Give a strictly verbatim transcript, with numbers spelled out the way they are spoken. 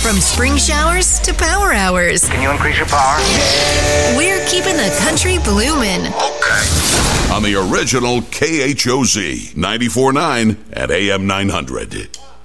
From spring showers to power hours. Can you increase your power? We're keeping the country bloomin'. Okay. On the original K H O Z, ninety-four point nine at A M nine hundred.